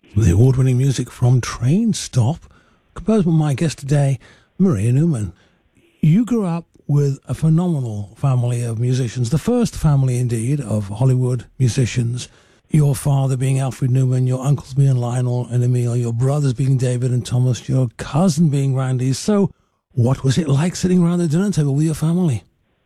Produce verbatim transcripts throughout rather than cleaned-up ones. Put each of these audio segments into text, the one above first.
The award-winning music from Train Stop, composed by my guest today, Maria Newman. You grew up with a phenomenal family of musicians, the first family indeed of Hollywood musicians. Your father being Alfred Newman, your uncles being Lionel and Emil, your brothers being David and Thomas, your cousin being Randy. So what was it like sitting around the dinner table with your family?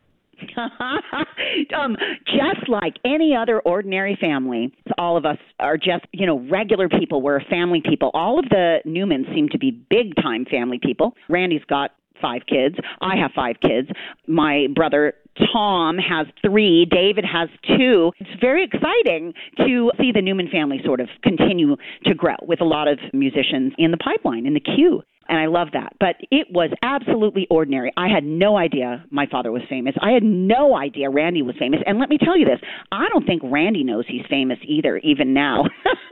um, just like any other ordinary family, all of us are just, you know, regular people. We're family people. All of the Newmans seem to be big-time family people. Randy's got five kids. I have five kids. My brother Tom has three. David has two. It's very exciting to see the Newman family sort of continue to grow with a lot of musicians in the pipeline, in the queue. And I love that. But it was absolutely ordinary. I had no idea my father was famous. I had no idea Randy was famous. And let me tell you this, I don't think Randy knows he's famous either, even now.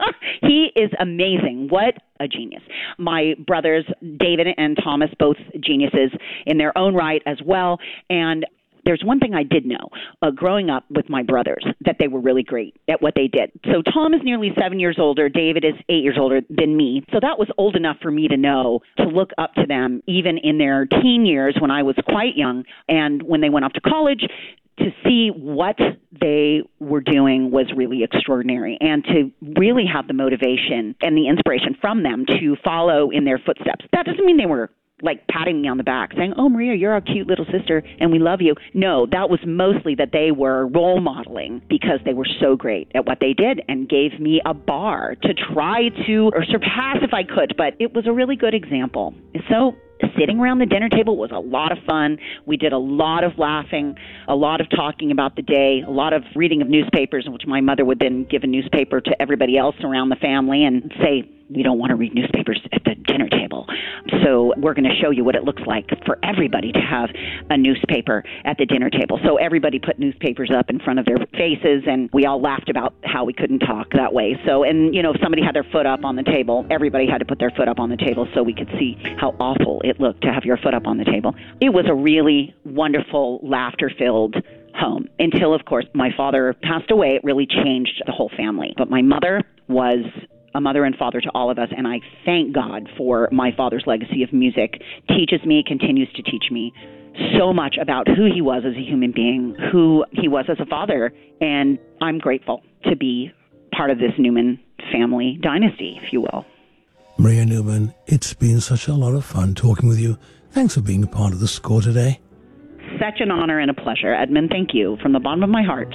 He is amazing. What a genius. My brothers, David and Thomas, both geniuses in their own right as well. And there's one thing I did know, uh, growing up with my brothers, that they were really great at what they did. So Tom is nearly seven years older. David is eight years older than me. So that was old enough for me to know, to look up to them, even in their teen years when I was quite young. And when they went off to college, to see what they were doing was really extraordinary. And to really have the motivation and the inspiration from them to follow in their footsteps. That doesn't mean they were like patting me on the back, saying, "Oh, Maria, you're our cute little sister, and we love you." No, that was mostly that they were role modeling because they were so great at what they did and gave me a bar to try to or surpass if I could. But it was a really good example. So sitting around the dinner table was a lot of fun. We did a lot of laughing, a lot of talking about the day, a lot of reading of newspapers, in which my mother would then give a newspaper to everybody else around the family and say, "We don't want to read newspapers at the dinner table. So we're going to show you what it looks like for everybody to have a newspaper at the dinner table." So everybody put newspapers up in front of their faces, and we all laughed about how we couldn't talk that way. So, and, you know, if somebody had their foot up on the table, everybody had to put their foot up on the table so we could see how awful it looked to have your foot up on the table. It was a really wonderful, laughter-filled home until, of course, my father passed away. It really changed the whole family. But my mother was a mother and father to all of us, and I thank God for my father's legacy of music. Teaches me, continues to teach me so much about who he was as a human being, who he was as a father, and I'm grateful to be part of this Newman family dynasty, if you will. Maria Newman, it's been such a lot of fun talking with you. Thanks for being a part of The Score today. Such an honor and a pleasure, Edmund. Thank you from the bottom of my heart.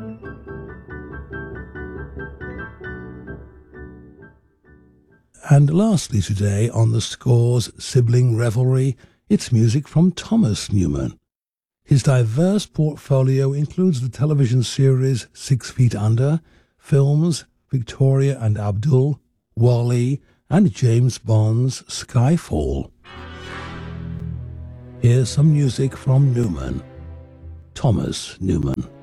And lastly today on The Score's Sibling Revelry, it's music from Thomas Newman. His diverse portfolio includes the television series Six Feet Under, films Victoria and Abdul, Wall-E, and James Bond's Skyfall. Here's some music from Newman, Thomas Newman.